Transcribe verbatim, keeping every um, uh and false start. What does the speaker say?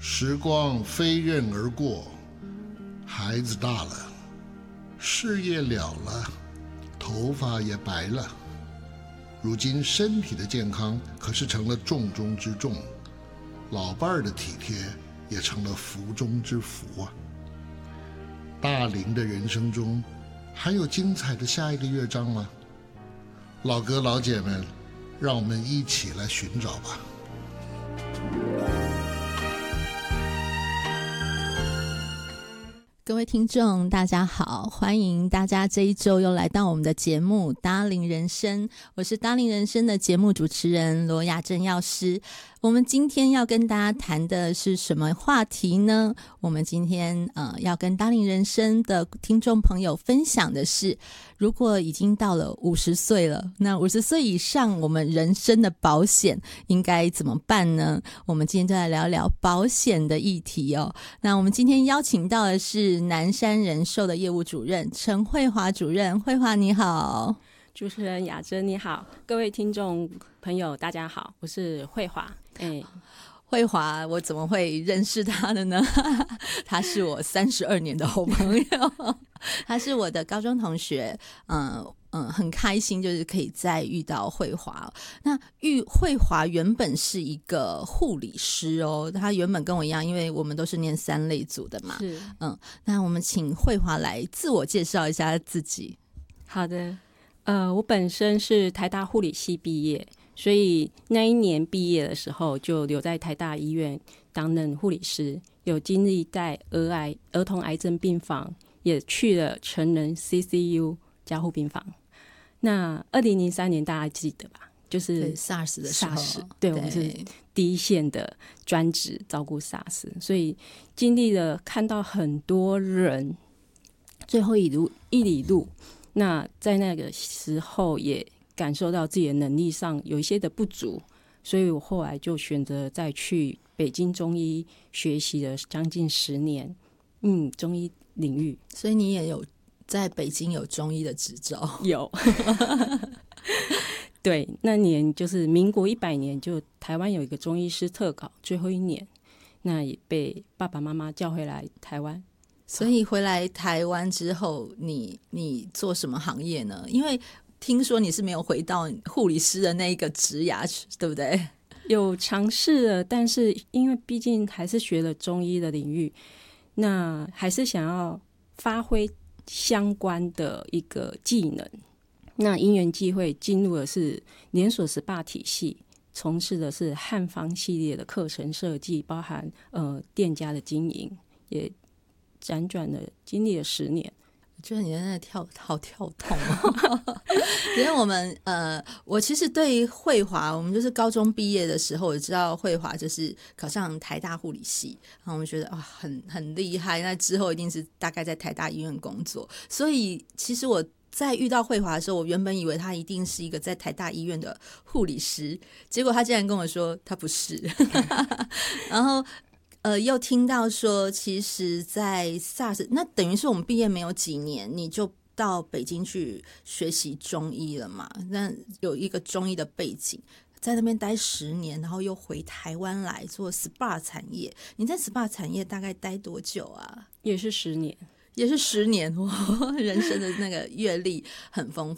时光飞刃而过，孩子大了，事业了了，头发也白了。如今身体的健康可是成了重中之重，老伴儿的体贴也成了福中之福啊。大龄的人生中，还有精彩的下一个乐章吗？老哥老姐们，让我们一起来寻找吧。 各位听众大家好，欢迎大家这一周又来到我们的节目搭龄人生，我是搭龄人生的节目主持人罗雅珍药师。我们今天要跟大家谈的是什么话题呢？我们今天呃要跟搭龄人生的听众朋友分享的是，如果已经到了五十岁了，那五十岁以上我们人生的保险应该怎么办呢？我们今天就来聊聊保险的议题哦。那我们今天邀请到的是南山人寿的业务主任陈慧华主任。慧华你好。 主持人雅珍你好，各位听众朋友大家好，我是慧华。哎， 慧华我怎么会认识他的呢？他是我三十二年的好朋友，他是我的高中同学。嗯嗯，很开心就是可以再遇到慧华。那遇慧华原本是一个护理师哦，他原本跟我一样，因为我们都是念三类组的嘛。 是， 嗯，那我们请慧华来自我介绍一下自己。 好的。呃，我本身是台大护理系毕业，所以那一年毕业的时候就留在台大医院担任护理师，有经历在儿癌儿童癌症病房，也去了成人 C C U 加护病房。那二零零三年大家记得吧？就是 SARS 的时候， SARS， 对，我们是第一线的专职照顾 SARS， 所以经历了看到很多人最后一路一里路。那在那个时候也感受到自己的能力上有一些的不足，所以我后来就选择再去北京中医学习了将近十年，嗯，中医领域。 所以你也有在北京有中医的执照？ 有。对，那年就是民国一百年，就台湾有一个中医师特考最后一年，那也被爸爸妈妈叫回来台湾。 所以回来台湾之后，你你做什么行业呢？因为听说你是没有回到护理师的那一个职涯，对不对？ 有尝试了，但是因为毕竟还是学了中医的领域，那还是想要发挥相关的一个技能。那因缘际会进入的是连锁 S P A 体系，从事的是汉方系列的课程设计，包含呃店家的经营，也辗转了经历了十年。 我觉得你真的跳好跳痛哦。因为我们呃，我其实对慧华，我们就是高中毕业的时候，我知道慧华就是考上台大护理系，然后我们觉得啊、哦、很很厉害，那之后一定是大概在台大医院工作。所以其实我在遇到慧华的时候，我原本以为他一定是一个在台大医院的护理师，结果他竟然跟我说他不是。然后呃，又听到说，其实，在 SARS， 那等于是我们毕业没有几年，你就到北京去学习中医了嘛？那有一个中医的背景，在那边待十年，然后又回台湾来做 S P A 产业。你在 S P A 产业大概待多久啊？ 也是十年。 也是十年。哇，人生的那个阅历很丰